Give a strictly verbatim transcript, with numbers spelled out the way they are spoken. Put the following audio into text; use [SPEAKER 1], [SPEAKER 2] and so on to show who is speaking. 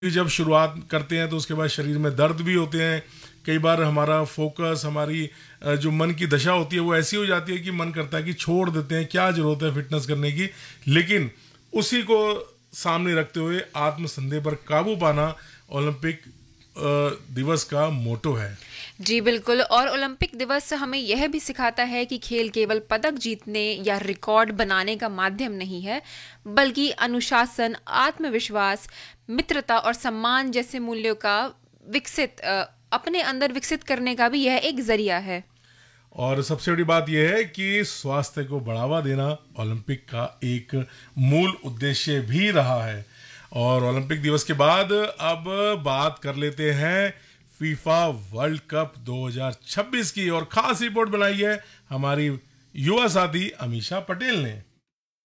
[SPEAKER 1] जब शुरुआत करते हैं तो उसके बाद शरीर में दर्द भी होते हैं। कई बार हमारा फोकस, हमारी अ, जो मन की दशा होती है वो ऐसी हो जाती है कि मन करता है कि छोड़ देते हैं, क्या ज़रूरत है फिटनेस करने की। लेकिन उसी को सामने रखते हुए आत्मसंदेह पर काबू पाना ओलंपिक अ, दिवस का मोटो है।
[SPEAKER 2] जी बिल्कुल। और ओलंपिक दिवस हमें यह भी सिखाता है कि खेल केवल पदक जीतने या रिकॉर्ड बनाने का माध्यम नहीं है, बल्कि अनुशासन, आत्मविश्वास, मित्रता और सम्मान जैसे मूल्यों का विकसित अ, अपने अंदर विकसित करने का भी यह एक जरिया है।
[SPEAKER 1] और सबसे बड़ी बात यह है कि स्वास्थ्य को बढ़ावा देना ओलंपिक का एक मूल उद्देश्य भी रहा है। और ओलंपिक दिवस के बाद अब बात कर लेते हैं फीफा वर्ल्ड कप दो हज़ार छब्बीस की, और खास रिपोर्ट बनाई है हमारी युवा साथी अमीषा पटेल ने।